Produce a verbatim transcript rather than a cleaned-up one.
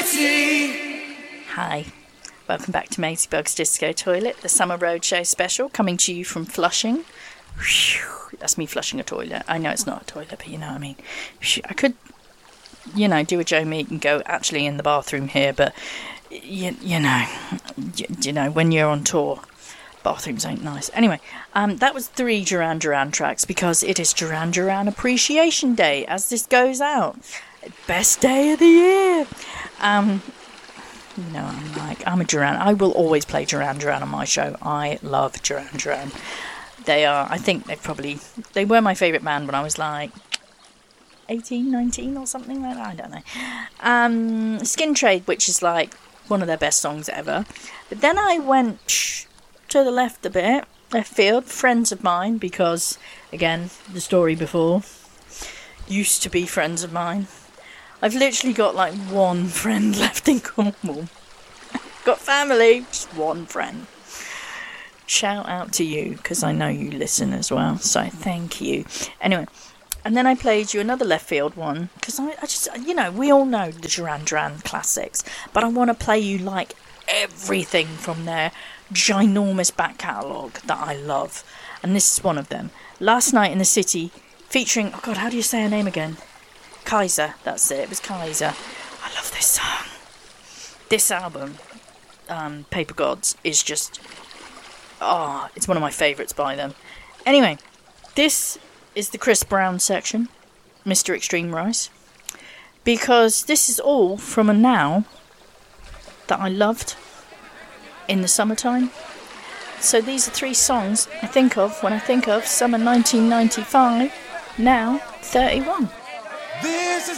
City. Hi, welcome back to Maisie Bug's Disco Toilet, the Summer Roadshow special, coming to you from Flushing. Whew, that's me flushing a toilet. I know it's not a toilet, but you know what I mean. I could, you know, do a Joe Meek and go actually in the bathroom here, but you, you know, you, you know, when you're on tour, bathrooms ain't nice. Anyway, um, that was three Duran Duran tracks because it is Duran Duran Appreciation Day as this goes out. Best day of the year. Um, you know, I'm like, I'm a Duran. I will always play Duran Duran on my show. I love Duran Duran. They are, I think they've probably, they were my favourite band when I was like eighteen, nineteen or something like that. I don't know. Um, Skin Trade, which is like one of their best songs ever. But then I went shh, to the left a bit, left field, friends of mine, because, again, the story before, used to be friends of mine. I've literally got like one friend left in Cornwall. Got family, just one friend. Shout out to you, because I know you listen as well, so thank you. Anyway, and then I played you another left field one, because I, I just, you know, we all know the Duran Duran classics, but I want to play you like everything from their ginormous back catalogue that I love, and this is one of them. Last Night in the City, featuring, oh god, how do you say her name again? Kaiser, that's it, it was Kaiser. I love this song. This album, um, Paper Gods, is just, oh, it's one of my favourites by them. Anyway, this is the Chris Brown section, Mister Extreme Rice, because this is all from a Now that I loved in the summertime. So these are three songs I think of when I think of summer nineteen ninety-five, Now thirty-one. This is